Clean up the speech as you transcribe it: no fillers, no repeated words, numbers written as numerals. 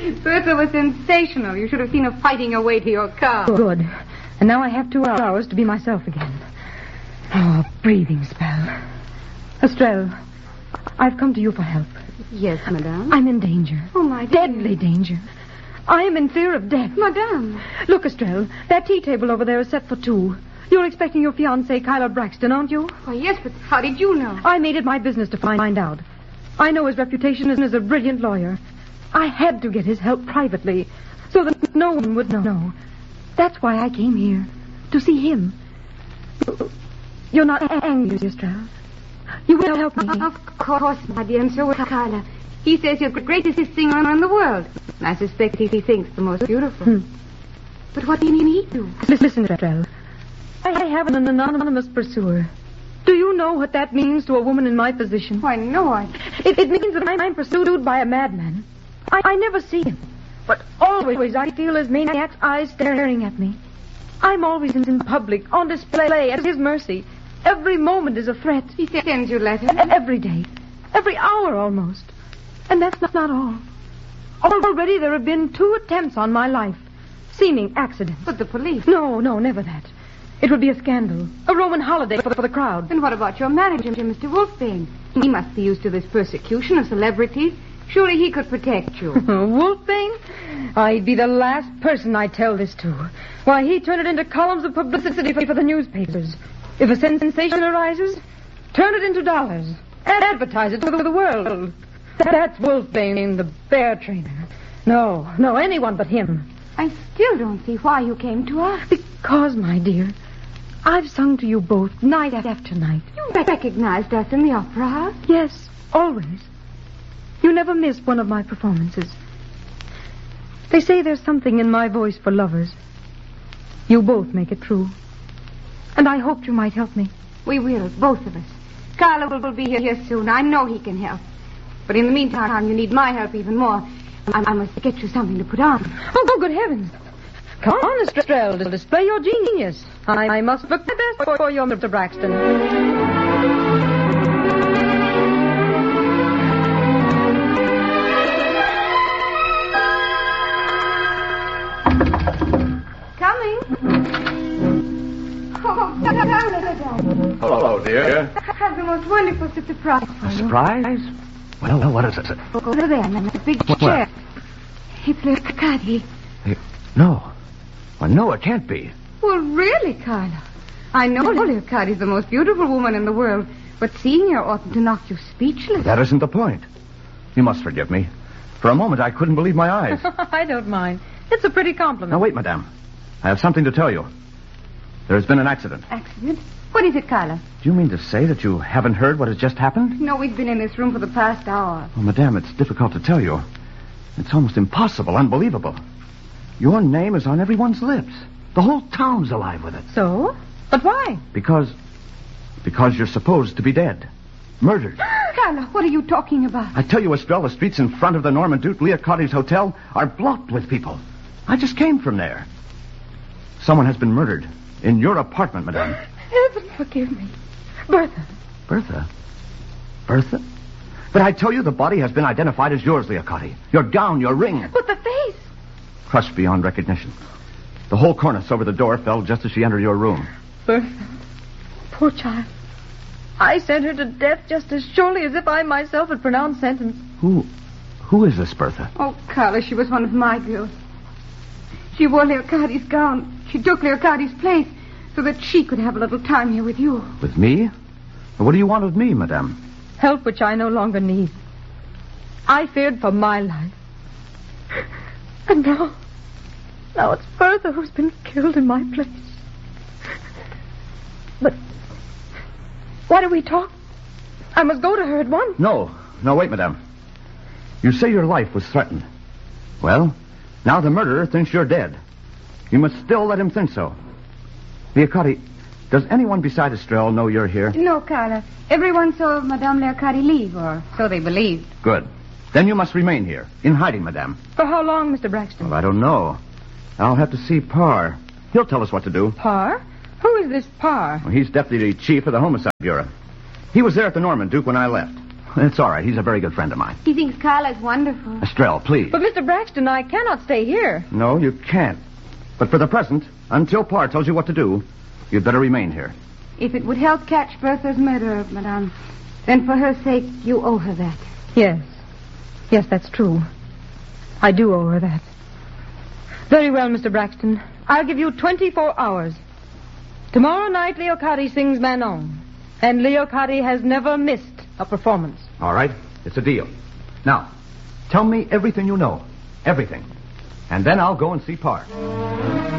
Bertha was sensational. You should have seen her fighting her way to your car. Good. And now I have 2 hours to be myself again. Oh, a breathing spell. Estrelle, I've come to you for help. Yes, madame. I'm in danger. Oh, my dear. Deadly danger. I am in fear of death. Madame. Look, Estrelle, that tea table over there is set for 2. You're expecting your fiancé, Kyler Braxton, aren't you? Why, yes, but how did you know? I made it my business to find out. I know his reputation as a brilliant lawyer. I had to get his help privately so that no one would know. That's why I came here, to see him. You're not angry, Estrelle. You will help me. Of course, my dear, and so will Kyler. He says you're the greatest singer in the world. And I suspect he thinks the most beautiful. But what do you need to? Listen, Estrelle. I have an anonymous pursuer. Do you know what that means to a woman in my position? Why, no, It means that I'm pursued by a madman. I never see him. But always I feel his maniac's eyes staring at me. I'm always in public, on display, at his mercy. Every moment is a threat. He sends you letters? Every day. Every hour, almost. And that's not all. Already there have been 2 attempts on my life. Seeming accidents. But the police? No, never that. It would be a scandal. A Roman holiday for the crowd. And what about your manager, Mr. Wolfbane? He must be used to this persecution of celebrities. Surely he could protect you. Wolfbane? I'd be the last person I'd tell this to. Why, he'd turn it into columns of publicity for the newspapers. If a sensation arises, turn it into dollars. Advertise it to the world. That's Wolfbane, the bear trainer. No, anyone but him. I still don't see why you came to us. Because, my dear, I've sung to you both night after night. You recognized us in the opera house? Yes, always. You never missed one of my performances. They say there's something in my voice for lovers. You both make it true. And I hoped you might help me. We will, both of us. Carla will be here soon. I know he can help. But in the meantime, you need my help even more. I must get you something to put on. Oh, good heavens. Come on, Estrelle, to display your genius. I must look my best for you, Mr. Braxton. Coming. Oh, Carla. Hello, dear. I have the most wonderful surprise for you. Surprise? Well, what is it? Over there, in the big chair. It's Leocadi. No. Well, no, it can't be. Well, really, Carla. I know Leocadi's the most beautiful woman in the world, but seeing her oughtn't to knock you speechless. That isn't the point. You must forgive me. For a moment, I couldn't believe my eyes. I don't mind. It's a pretty compliment. Now, wait, madame. I have something to tell you. There has been an accident. Accident? What is it, Carla? Do you mean to say that you haven't heard what has just happened? No, we've been in this room for the past hour. Well, madame, it's difficult to tell you. It's almost impossible, unbelievable. Your name is on everyone's lips. The whole town's alive with it. So? But why? Because you're supposed to be dead. Murdered. Carla, what are you talking about? I tell you, Estrelle, the streets in front of the Norman Duke Leocadi's hotel are blocked with people. I just came from there. Someone has been murdered in your apartment, madame. Heaven forgive me. Bertha. Bertha? Bertha? But I tell you, the body has been identified as yours, Leocadi. Your gown, your ring. But the face. Crushed beyond recognition. The whole cornice over the door fell just as she entered your room. Bertha. Poor child. I sent her to death just as surely as if I myself had pronounced sentence. Who is this Bertha? Oh, Carla, she was one of my girls. She wore Leocadi's gown. She took Leocadi's place so that she could have a little time here with you. With me? What do you want of me, madame? Help which I no longer need. I feared for my life. And now it's Bertha who's been killed in my place. But why do we talk? I must go to her at once. No, wait, madame. You say your life was threatened. Well, now the murderer thinks you're dead. You must still let him think so. Leocadi, does anyone beside Estrelle know you're here? No, Carla. Everyone saw Madame Leocadi leave, or so they believed. Good. Then you must remain here, in hiding, madame. For how long, Mr. Braxton? Well, I don't know. I'll have to see Parr. He'll tell us what to do. Parr? Who is this Parr? Well, he's deputy chief of the Homicide Bureau. He was there at the Norman Duke when I left. It's all right. He's a very good friend of mine. He thinks Carla's wonderful. Estrella, please. But, Mr. Braxton, I cannot stay here. No, you can't. But for the present, until Parr tells you what to do, you'd better remain here. If it would help catch Bertha's murderer, Madame, then for her sake, you owe her that. Yes. Yes, that's true. I do owe her that. Very well, Mr. Braxton. I'll give you 24 hours. Tomorrow night, Leocati sings Manon. And Leocati has never missed a performance. All right. It's a deal. Now, tell me everything you know. Everything. And then I'll go and see Parr.